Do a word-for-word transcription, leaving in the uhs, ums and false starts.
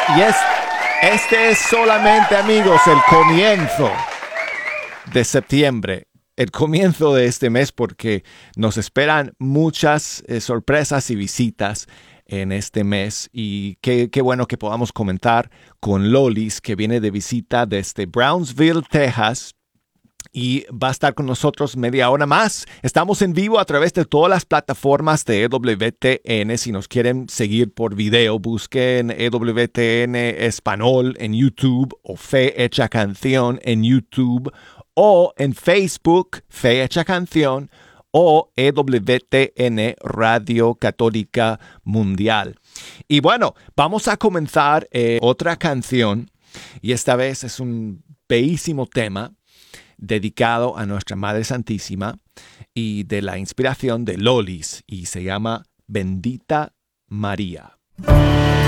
Y es, este es solamente, amigos, el comienzo de septiembre. El comienzo de este mes, porque nos esperan muchas eh, sorpresas y visitas en este mes, y qué, qué bueno que podamos comentar con Lolis, que viene de visita desde Brownsville, Texas, y va a estar con nosotros media hora más. Estamos en vivo a través de todas las plataformas de E W T N. Si nos quieren seguir por video, busquen E W T N Español en YouTube o Fe Hecha Canción en YouTube, o en Facebook, Fe Hecha Canción, o E W T N Radio Católica Mundial. Y bueno, vamos a comenzar eh, otra canción, y esta vez es un bellísimo tema dedicado a nuestra Madre Santísima y de la inspiración de Lolis, y se llama Bendita María.